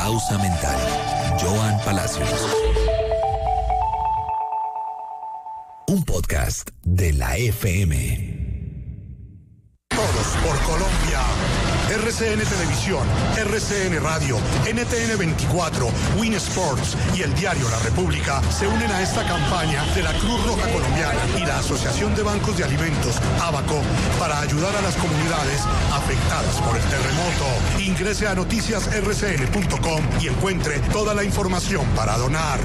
Pausa Mental. Joan Palacios. Un podcast de la FM. Todos por Colombia. RCN Televisión, RCN Radio, NTN 24, Win Sports y el diario La República se unen a esta campaña de la Cruz Roja Colombiana y la Asociación de Bancos de Alimentos, ABACO, para ayudar a las comunidades afectadas por el terremoto. Ingrese a noticiasrcn.com y encuentre toda la información para donar.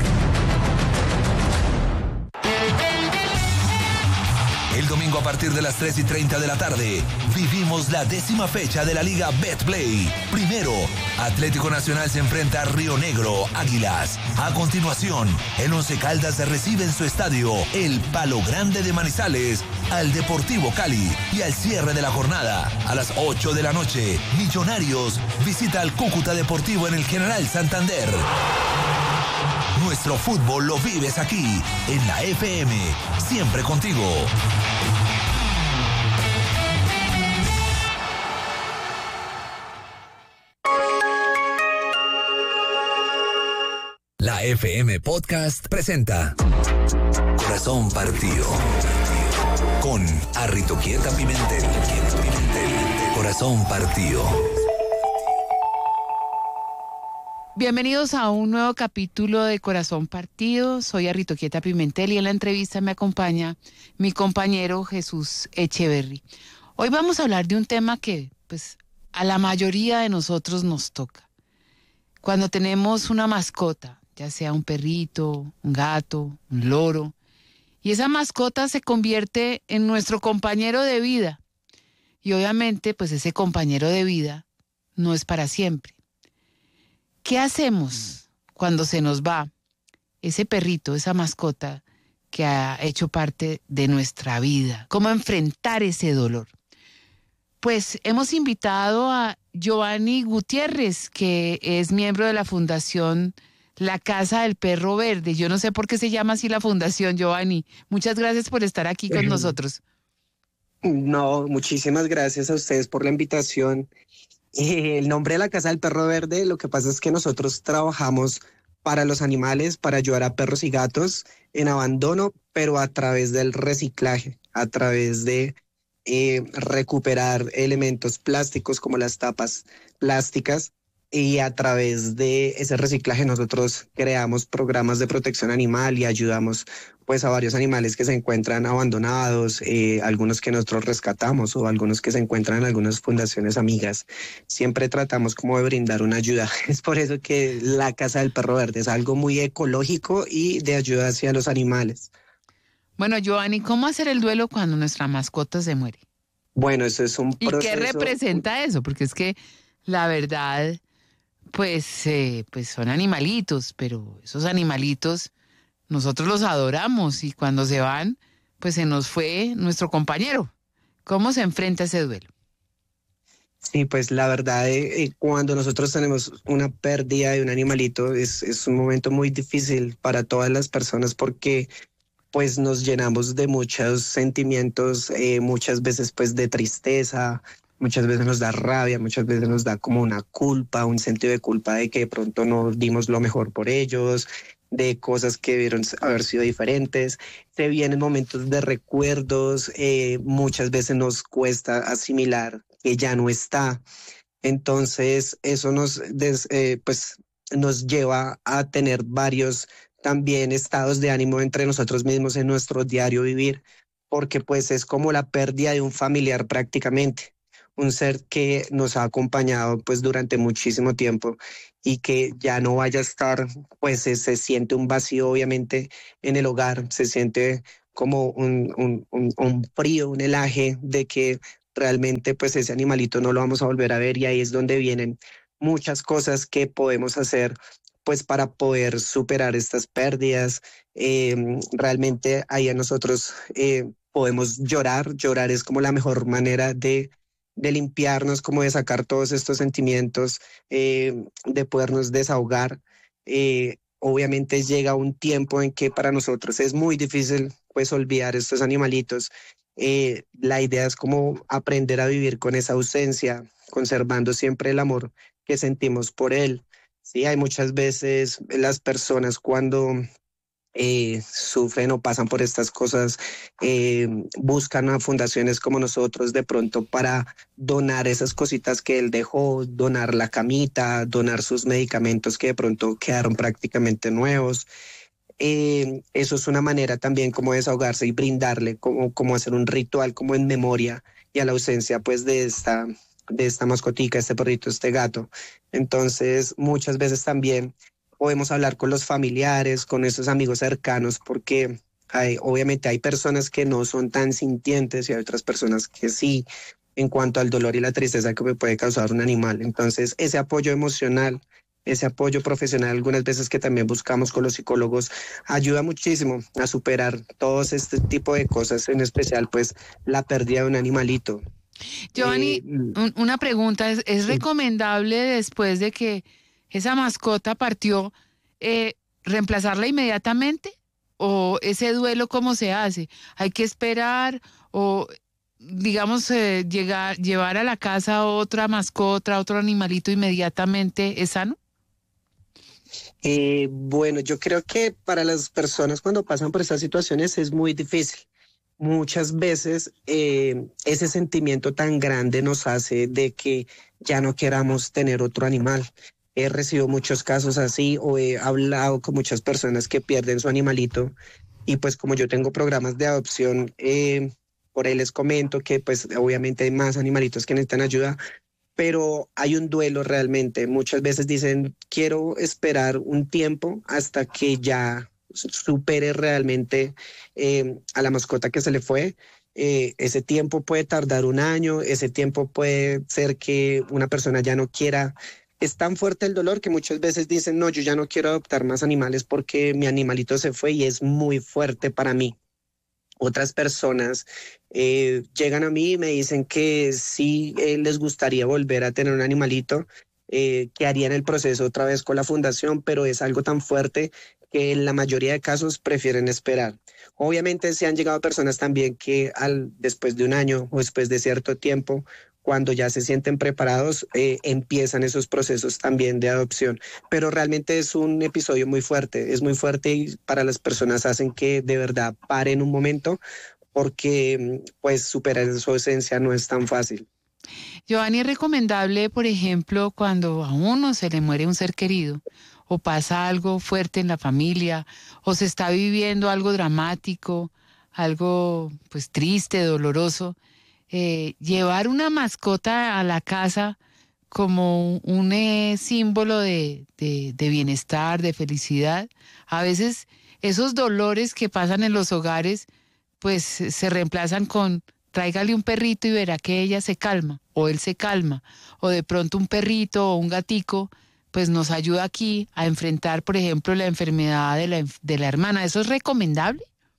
El domingo a partir de las 3:30 de la tarde, vivimos la 10ª fecha de la Liga Betplay. Primero, Atlético Nacional se enfrenta a Río Negro, Águilas. A continuación, el Once Caldas recibe en su estadio, el Palo Grande de Manizales, al Deportivo Cali. Y al cierre de la jornada, a las 8 de la noche, Millonarios visita al Cúcuta Deportivo en el General Santander. Nuestro fútbol lo vives aquí, en la FM, siempre contigo. La FM Podcast presenta Corazón Partido con Arritoquieta Pimentel. Corazón Partido. Bienvenidos a un nuevo capítulo de Corazón Partido. Soy Arritoquieta Pimentel y en la entrevista me acompaña mi compañero Jesús Echeverry. Hoy vamos a hablar de un tema que, pues, a la mayoría de nosotros nos toca. Cuando tenemos una mascota, ya sea un perrito, un gato, un loro, y esa mascota se convierte en nuestro compañero de vida. Y obviamente, pues ese compañero de vida no es para siempre. ¿Qué hacemos cuando se nos va ese perrito, esa mascota que ha hecho parte de nuestra vida? ¿Cómo enfrentar ese dolor? Pues hemos invitado a Giovanni Gutiérrez, que es miembro de la Fundación La Casa del Perro Verde. Yo no sé por qué se llama así la fundación, Giovanni. Muchas gracias por estar aquí con nosotros. No, muchísimas gracias a ustedes por la invitación. El nombre de la Casa del Perro Verde, lo que pasa es que nosotros trabajamos para los animales, para ayudar a perros y gatos en abandono, pero a través del reciclaje, a través de recuperar elementos plásticos como las tapas plásticas, y a través de ese reciclaje nosotros creamos programas de protección animal y ayudamos pues a varios animales que se encuentran abandonados, algunos que nosotros rescatamos o algunos que se encuentran en algunas fundaciones amigas. Siempre tratamos como de brindar una ayuda. Es por eso que la Casa del Perro Verde es algo muy ecológico y de ayuda hacia los animales. Bueno, Giovanni, ¿cómo hacer el duelo cuando nuestra mascota se muere? Bueno, eso es un proceso. ¿Y qué representa eso? Porque es que la verdad, pues son animalitos, pero esos animalitos nosotros los adoramos y cuando se van, pues se nos fue nuestro compañero. ¿Cómo se enfrenta ese duelo? Sí, pues la verdad, cuando nosotros tenemos una pérdida de un animalito, es un momento muy difícil para todas las personas porque pues nos llenamos de muchos sentimientos, muchas veces pues de tristeza, muchas veces nos da rabia, muchas veces nos da como una culpa, un sentido de culpa de que de pronto no dimos lo mejor por ellos, de cosas que debieron haber sido diferentes. Se vienen momentos de recuerdos, muchas veces nos cuesta asimilar que ya no está. Entonces eso pues nos lleva a tener varios también estados de ánimo entre nosotros mismos en nuestro diario vivir, porque pues es como la pérdida de un familiar prácticamente, un ser que nos ha acompañado pues durante muchísimo tiempo y que ya no vaya a estar, pues se siente un vacío obviamente en el hogar, se siente como un frío, un helaje de que realmente pues ese animalito no lo vamos a volver a ver, y ahí es donde vienen muchas cosas que podemos hacer pues para poder superar estas pérdidas. Realmente ahí a nosotros podemos llorar es como la mejor manera de limpiarnos, como de sacar todos estos sentimientos, de podernos desahogar. Obviamente llega un tiempo en que para nosotros es muy difícil pues olvidar estos animalitos. La idea es como aprender a vivir con esa ausencia, conservando siempre el amor que sentimos por él, Sí, hay muchas veces las personas cuando sufren o pasan por estas cosas, buscan a fundaciones como nosotros de pronto para donar esas cositas que él dejó, donar la camita, donar sus medicamentos que de pronto quedaron prácticamente nuevos. Eso es una manera también como de desahogarse y brindarle, como hacer un ritual como en memoria y a la ausencia pues de esta mascotica, este perrito, este gato. Entonces, muchas veces también podemos hablar con los familiares, con esos amigos cercanos, porque obviamente hay personas que no son tan sintientes y hay otras personas que sí, en cuanto al dolor y la tristeza que me puede causar un animal. Entonces, ese apoyo emocional, ese apoyo profesional, algunas veces que también buscamos con los psicólogos, ayuda muchísimo a superar todos este tipo de cosas, en especial pues la pérdida de un animalito. Giovanni, una pregunta, ¿es Sí. recomendable después de que esa mascota partió, reemplazarla inmediatamente? ¿O ese duelo cómo se hace? ¿Hay que esperar o, digamos, llevar a la casa otra mascota, otro animalito inmediatamente es sano? Bueno, yo creo que para las personas cuando pasan por estas situaciones es muy difícil. Muchas veces ese sentimiento tan grande nos hace de que ya no queramos tener otro animal. He recibido muchos casos así o he hablado con muchas personas que pierden su animalito y pues como yo tengo programas de adopción, por ahí les comento que pues obviamente hay más animalitos que necesitan ayuda, pero hay un duelo realmente. Muchas veces dicen, quiero esperar un tiempo hasta que ya supere realmente a la mascota que se le fue. Ese tiempo puede tardar un año, ese tiempo puede ser que una persona ya no quiera. Es tan fuerte el dolor que muchas veces dicen, no, yo ya no quiero adoptar más animales porque mi animalito se fue y es muy fuerte para mí. Otras personas llegan a mí y me dicen que sí les gustaría volver a tener un animalito, que harían el proceso otra vez con la fundación, pero es algo tan fuerte que en la mayoría de casos prefieren esperar. Obviamente se han llegado personas también que después de un año o después de cierto tiempo, cuando ya se sienten preparados, empiezan esos procesos también de adopción. Pero realmente es un episodio muy fuerte, es muy fuerte y para las personas hacen que de verdad paren un momento porque pues superar su esencia no es tan fácil. Giovanni, es recomendable, por ejemplo, cuando a uno se le muere un ser querido o pasa algo fuerte en la familia o se está viviendo algo dramático, algo pues triste, doloroso, llevar una mascota a la casa como un símbolo de bienestar, de felicidad. A veces esos dolores que pasan en los hogares pues se reemplazan con tráigale un perrito y verá que ella se calma o él se calma, o de pronto un perrito o un gatico pues nos ayuda aquí a enfrentar, por ejemplo, la enfermedad de la hermana. ¿Eso es recomendable?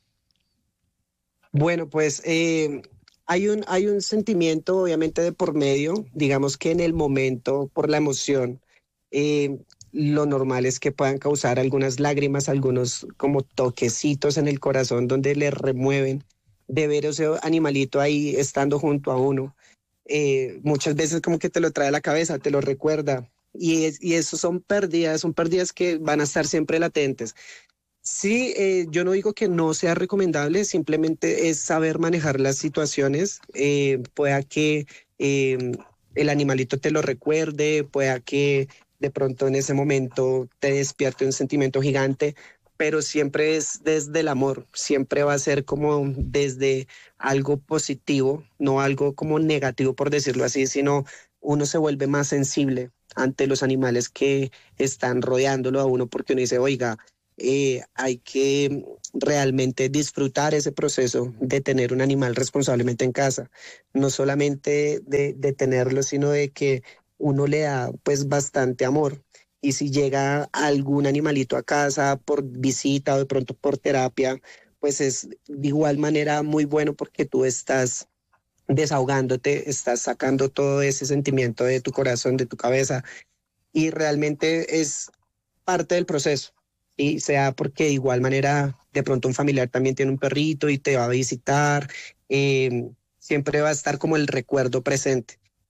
Bueno, pues hay un sentimiento obviamente de por medio, digamos que en el momento, por la emoción, eh, lo normal es que puedan causar algunas lágrimas, algunos como toquecitos en el corazón donde le remueven de ver ese animalito ahí estando junto a uno. Muchas veces como que te lo trae a la cabeza, te lo recuerda. Y eso son pérdidas que van a estar siempre latentes. Sí, yo no digo que no sea recomendable, simplemente es saber manejar las situaciones. Pueda que eh, el animalito te lo recuerde, pueda que de pronto en ese momento te despierte un sentimiento gigante, pero siempre es desde el amor, siempre va a ser como desde algo positivo, no algo como negativo por decirlo así, sino uno se vuelve más sensible ante los animales que están rodeándolo a uno porque uno dice, oiga, hay que realmente disfrutar ese proceso de tener un animal responsablemente en casa, no solamente de tenerlo, sino de que uno le da pues bastante amor. Y si llega algún animalito a casa por visita o de pronto por terapia, pues es de igual manera muy bueno porque tú estás desahogándote, estás sacando todo ese sentimiento de tu corazón, de tu cabeza y realmente es parte del proceso. Y sea porque de igual manera de pronto un familiar también tiene un perrito y te va a visitar, siempre va a estar como el recuerdo presente.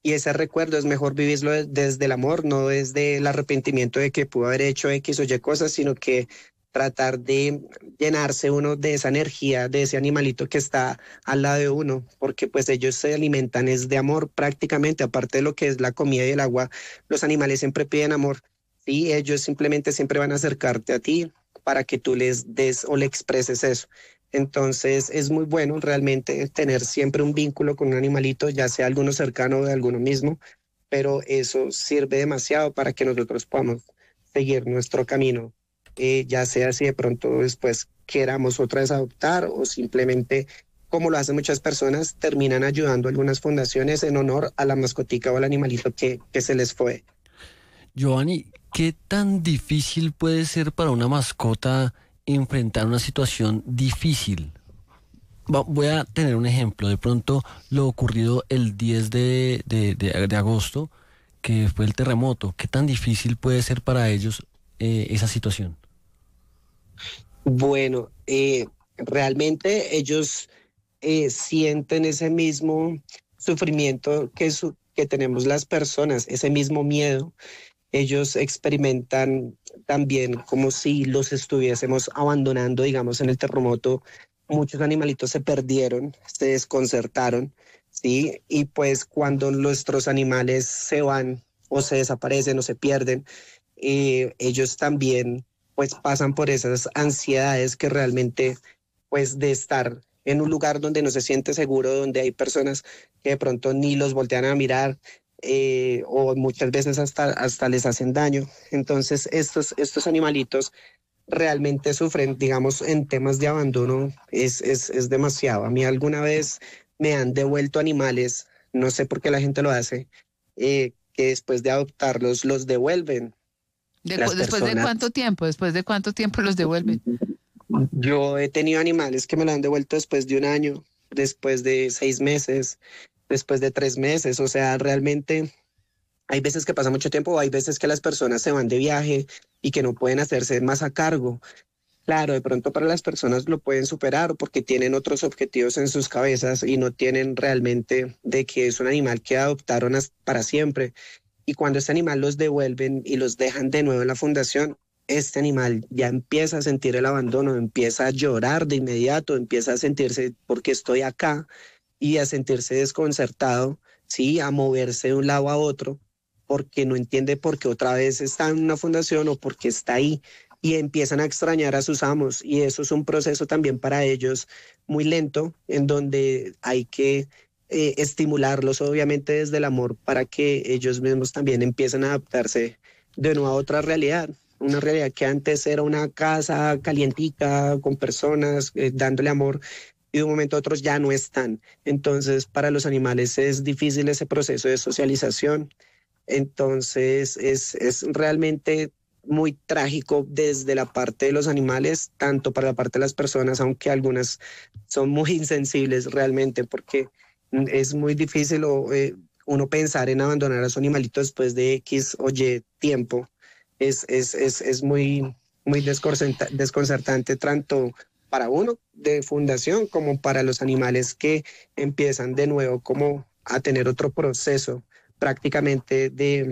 y ese recuerdo es mejor vivirlo desde el amor, no desde el arrepentimiento de que pudo haber hecho X o Y cosas, sino que tratar de llenarse uno de esa energía, de ese animalito que está al lado de uno, porque pues ellos se alimentan es de amor prácticamente, aparte de lo que es la comida y el agua, los animales siempre piden amor, y ellos simplemente siempre van a acercarte a ti para que tú les des o le expreses eso. Entonces es muy bueno realmente tener siempre un vínculo con un animalito, ya sea alguno cercano o de alguno mismo, pero eso sirve demasiado para que nosotros podamos seguir nuestro camino, ya sea si de pronto después queramos otra vez adoptar o simplemente, como lo hacen muchas personas, terminan ayudando a algunas fundaciones en honor a la mascotica o al animalito que se les fue. Giovanni, ¿qué tan difícil puede ser para una mascota enfrentar una situación difícil? Voy a tener un ejemplo. De pronto, lo ocurrido el 10 de agosto, que fue el terremoto. ¿Qué tan difícil puede ser para ellos esa situación? Bueno, realmente ellos sienten ese mismo sufrimiento que tenemos las personas, ese mismo miedo. Ellos experimentan también como si los estuviésemos abandonando, digamos, en el terremoto. Muchos animalitos se perdieron, se desconcertaron, ¿sí? Y pues cuando nuestros animales se van o se desaparecen o se pierden, ellos también pues pasan por esas ansiedades que realmente pues de estar en un lugar donde no se siente seguro, donde hay personas que de pronto ni los voltean a mirar, o muchas veces hasta les hacen daño. Entonces estos animalitos realmente sufren, digamos, en temas de abandono, es demasiado. A mí alguna vez me han devuelto animales, no sé por qué la gente lo hace, que después de adoptarlos los devuelven. ¿Después de cuánto tiempo? ¿Después de cuánto tiempo los devuelven? Yo he tenido animales que me lo han devuelto después de un año, después de 6 meses, después de 3 meses. O sea, realmente hay veces que pasa mucho tiempo, o hay veces que las personas se van de viaje y que no pueden hacerse más a cargo. Claro, de pronto para las personas lo pueden superar porque tienen otros objetivos en sus cabezas y no tienen realmente de que es un animal que adoptaron para siempre. Y cuando este animal los devuelven y los dejan de nuevo en la fundación, este animal ya empieza a sentir el abandono, empieza a llorar de inmediato, empieza a sentirse porque estoy acá y a sentirse desconcertado, sí, a moverse de un lado a otro porque no entiende por qué otra vez está en una fundación o por qué está ahí, y empiezan a extrañar a sus amos, y eso es un proceso también para ellos muy lento, en donde hay que estimularlos obviamente desde el amor para que ellos mismos también empiecen a adaptarse de nuevo a otra realidad. Una realidad que antes era una casa calientica con personas dándole amor, y de un momento a otro ya no están. Entonces para los animales es difícil ese proceso de socialización. Entonces es realmente muy trágico desde la parte de los animales, tanto para la parte de las personas, aunque algunas son muy insensibles realmente, porque es muy difícil uno pensar en abandonar a su animalito después de X o Y tiempo. Es muy, muy desconcertante tanto para uno de fundación como para los animales que empiezan de nuevo como a tener otro proceso prácticamente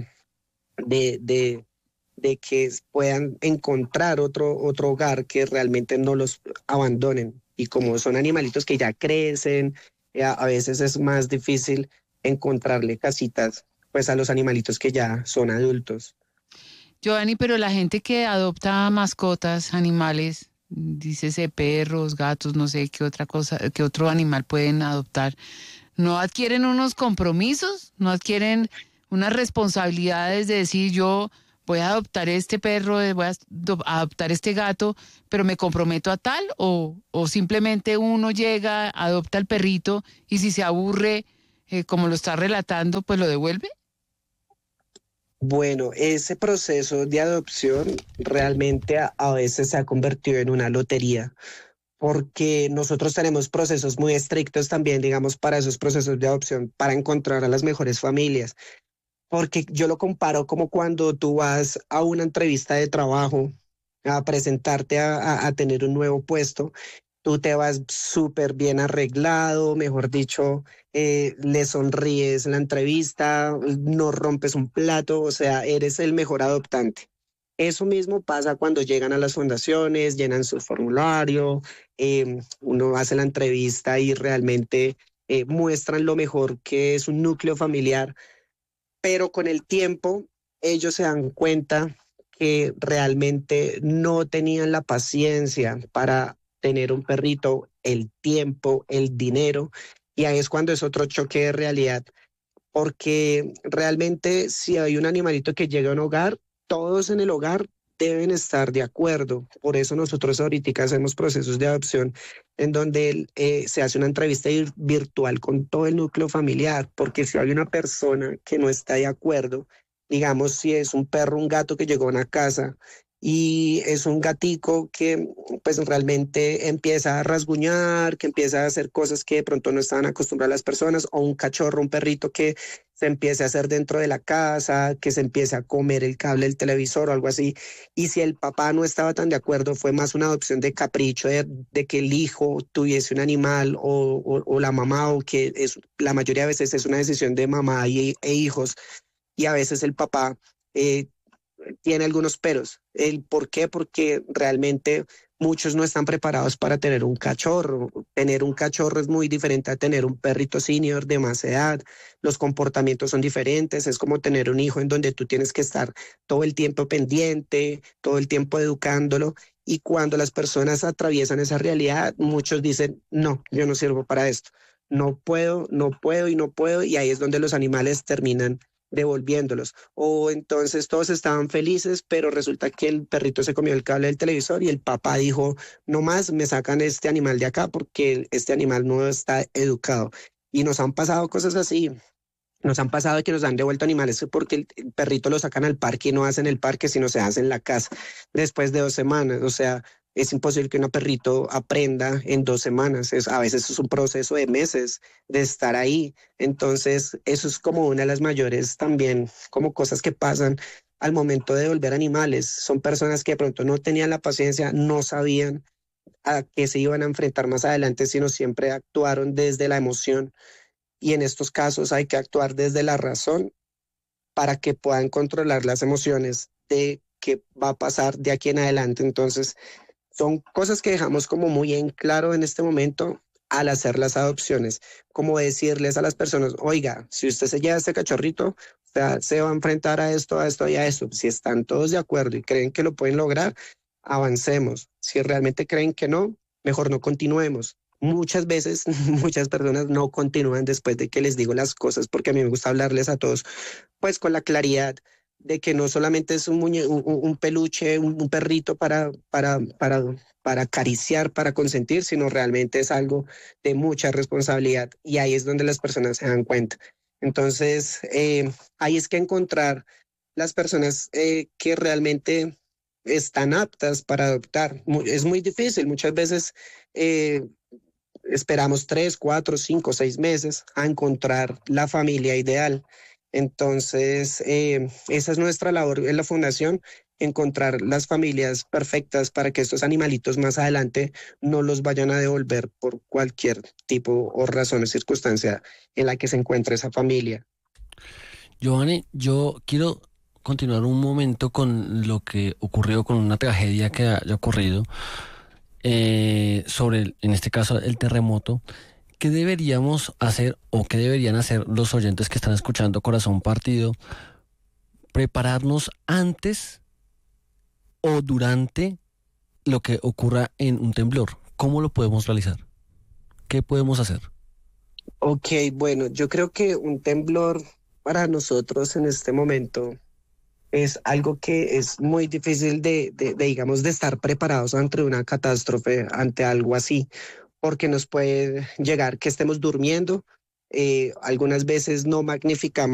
de que puedan encontrar otro hogar que realmente no los abandonen. Y como son animalitos que ya crecen, a veces es más difícil encontrarle casitas pues a los animalitos que ya son adultos. Giovanni, pero la gente que adopta mascotas, animales, dícese perros, gatos, no sé qué otra cosa, qué otro animal pueden adoptar, ¿no adquieren unos compromisos? ¿No adquieren unas responsabilidades de decir yo voy a adoptar este perro, voy a adoptar este gato, pero me comprometo a tal? ¿O simplemente uno llega, adopta el perrito y si se aburre, como lo está relatando, pues lo devuelve? Bueno, ese proceso de adopción realmente a veces se ha convertido en una lotería, porque nosotros tenemos procesos muy estrictos también, digamos, para esos procesos de adopción, para encontrar a las mejores familias. Porque yo lo comparo como cuando tú vas a una entrevista de trabajo a presentarte a tener un nuevo puesto, tú te vas súper bien arreglado, mejor dicho, le sonríes en la entrevista, no rompes un plato, o sea, eres el mejor adoptante. Eso mismo pasa cuando llegan a las fundaciones, llenan su formulario, uno hace la entrevista y realmente muestran lo mejor que es un núcleo familiar, pero con el tiempo ellos se dan cuenta que realmente no tenían la paciencia para tener un perrito, el tiempo, el dinero, y ahí es cuando es otro choque de realidad, porque realmente si hay un animalito que llega a un hogar, todos en el hogar deben estar de acuerdo. Por eso nosotros ahorita hacemos procesos de adopción en donde se hace una entrevista virtual con todo el núcleo familiar, porque si hay una persona que no está de acuerdo, digamos si es un perro, un gato que llegó a una casa y es un gatico que pues realmente empieza a rasguñar, que empieza a hacer cosas que de pronto no estaban acostumbradas las personas, o un cachorro, un perrito que se empiece a hacer dentro de la casa, que se empiece a comer el cable del televisor o algo así. Y si el papá no estaba tan de acuerdo, fue más una adopción de capricho, de que el hijo tuviese un animal o la mamá, o que es, la mayoría de veces es una decisión de mamá e hijos, y a veces el papá tiene algunos peros. ¿El por qué? Porque realmente muchos no están preparados para tener un cachorro. Tener un cachorro es muy diferente a tener un perrito senior de más edad. Los comportamientos son diferentes. Es como tener un hijo en donde tú tienes que estar todo el tiempo pendiente, todo el tiempo educándolo. Y cuando las personas atraviesan esa realidad, muchos dicen, no, yo no sirvo para esto. No puedo, no puedo y no puedo. Y ahí es donde los animales terminan devolviéndolos. O entonces todos estaban felices, pero resulta que el perrito se comió el cable del televisor y el papá dijo, no más, me sacan este animal de acá porque este animal no está educado. Y nos han pasado cosas así. Nos han pasado que nos han devuelto animales porque el perrito lo sacan al parque y no hacen el parque, sino se hace en la casa después de 2 semanas. O sea, es imposible que un perrito aprenda en 2 semanas. A veces es un proceso de meses de estar ahí. Entonces, eso es como una de las mayores también, como cosas que pasan al momento de devolver animales. Son personas que de pronto no tenían la paciencia, no sabían a qué se iban a enfrentar más adelante, sino siempre actuaron desde la emoción. Y en estos casos hay que actuar desde la razón para que puedan controlar las emociones de qué va a pasar de aquí en adelante. Entonces, son cosas que dejamos como muy en claro en este momento al hacer las adopciones, como decirles a las personas, oiga, si usted se lleva este cachorrito, o sea, se va a enfrentar a esto y a esto. Si están todos de acuerdo y creen que lo pueden lograr, avancemos. Si realmente creen que no, mejor no continuemos. Muchas veces, muchas personas no continúan después de que les digo las cosas, porque a mí me gusta hablarles a todos, pues con la claridad de que no solamente es un peluche, un perrito para acariciar, para consentir, sino realmente es algo de mucha responsabilidad. Y ahí es donde las personas se dan cuenta. Entonces, ahí es que encontrar las personas que realmente están aptas para adoptar. Es muy difícil. Muchas veces esperamos 3, 4, 5, 6 meses a encontrar la familia ideal. Entonces, esa es nuestra labor en la fundación, encontrar las familias perfectas para que estos animalitos más adelante no los vayan a devolver por cualquier tipo o razón o circunstancia en la que se encuentre esa familia. Giovanni, yo quiero continuar un momento con lo que ocurrió, con una tragedia que haya ocurrido sobre, en este caso, el terremoto. ¿Qué deberíamos hacer o qué deberían hacer los oyentes que están escuchando Corazón Partido? ¿Prepararnos antes o durante lo que ocurra en un temblor? ¿Cómo lo podemos realizar? ¿Qué podemos hacer? Ok, bueno, yo creo que un temblor para nosotros en este momento es algo que es muy difícil digamos, de estar preparados ante una catástrofe, ante algo así, porque nos puede llegar que estemos durmiendo. Algunas veces no magnificamos